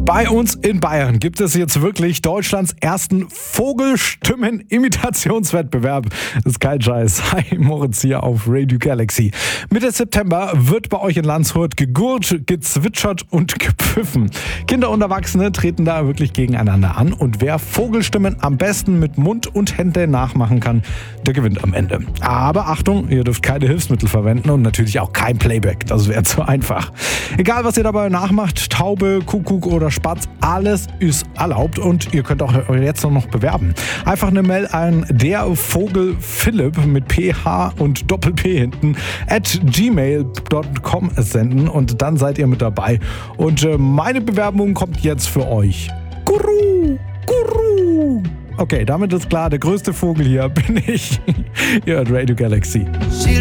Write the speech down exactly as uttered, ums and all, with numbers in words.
Bei uns in Bayern gibt es jetzt wirklich Deutschlands ersten Vogelstimmen-Imitationswettbewerb. Das ist kein Scheiß. Hi, Moritz hier auf Radio Galaxy. Mitte September wird bei euch in Landshut gegurrt, gezwitschert und gepfiffen. Kinder und Erwachsene treten da wirklich gegeneinander an und wer Vogelstimmen am besten mit Mund und Händen nachmachen kann, der gewinnt am Ende. Aber Achtung, ihr dürft keine Hilfsmittel verwenden und natürlich auch kein Playback. Das wäre zu einfach. Egal, was ihr dabei nachmacht, Taube, Kuckuck oder Spatz, alles ist erlaubt und ihr könnt auch jetzt noch bewerben. Einfach eine Mail an der Vogel Philipp mit P H und Doppel-P hinten at gmail dot com senden und dann seid ihr mit dabei. Und äh, meine Bewerbung kommt jetzt für euch. Guru, Guru. Okay, damit ist klar, der größte Vogel hier bin ich. Ihr hört Radio Galaxy.